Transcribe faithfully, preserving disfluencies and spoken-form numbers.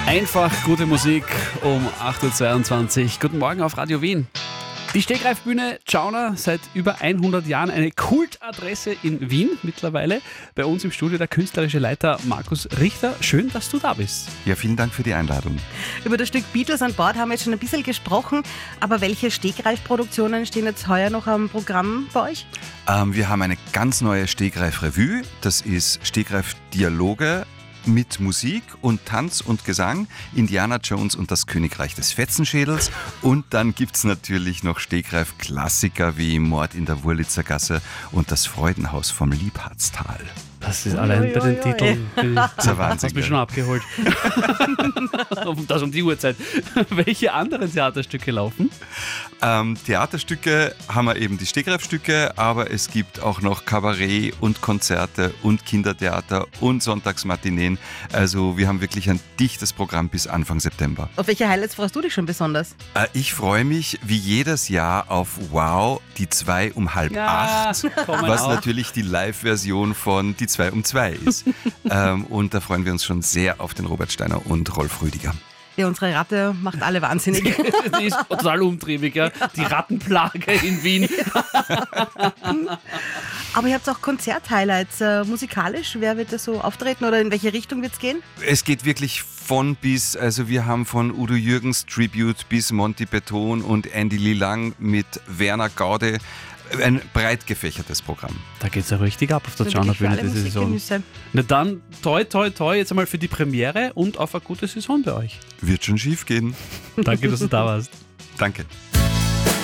Einfach gute Musik um acht Uhr zweiundzwanzig. Guten Morgen auf Radio Wien. Die Stegreifbühne Tschauner, seit über hundert Jahren eine Kultadresse in Wien mittlerweile. Bei uns im Studio der künstlerische Leiter Markus Richter. Schön, dass du da bist. Ja, vielen Dank für die Einladung. Über das Stück Beatles an Bord haben wir jetzt schon ein bisschen gesprochen. Aber welche Stegreifproduktionen stehen jetzt heuer noch am Programm bei euch? Ähm, wir haben eine ganz neue Stegreif-Revue. Das ist Stegreif-Dialoge mit Musik und Tanz und Gesang, Indiana Jones und das Königreich des Fetzenschädels. Und dann gibt es natürlich noch Stegreif-Klassiker wie Mord in der Wurlitzer Gasse und das Freudenhaus vom Liebhardstal. Das ist allein bei den Titeln. Das ist ein Wahnsinn. Hast mich schon abgeholt. Das um die Uhrzeit. Welche anderen Theaterstücke laufen? Ähm, Theaterstücke haben wir eben die Stegreifstücke, aber es gibt auch noch Kabarett und Konzerte und Kindertheater und Sonntagsmatineen. Also wir haben wirklich ein dichtes Programm bis Anfang September. Auf welche Highlights freust du dich schon besonders? Äh, ich freue mich wie jedes Jahr auf Wow, die zwei um halb Ja, acht, kommen was auch. natürlich die Live-Version von die zwei um zwei ist. ähm, und da freuen wir uns schon sehr auf den Robert Steiner und Rolf Rüdiger. Ja, unsere Ratte macht alle wahnsinnig. Die ist total umtriebig, ja. Die Rattenplage in Wien. Aber ihr habt auch Konzert-Highlights. Äh, musikalisch, wer wird da so auftreten oder in welche Richtung wird es gehen? Es geht wirklich von bis, also wir haben von Udo Jürgens Tribute bis Monty Beton und Andy Lee Lang mit Werner Gaude. Ein breit gefächertes Programm. Da geht es ja richtig ab auf der Tschauner-Bühne diese Saison. Na dann, toi, toi, toi, jetzt einmal für die Premiere und auf eine gute Saison bei euch. Wird schon schief gehen. Danke, dass du da warst. Danke.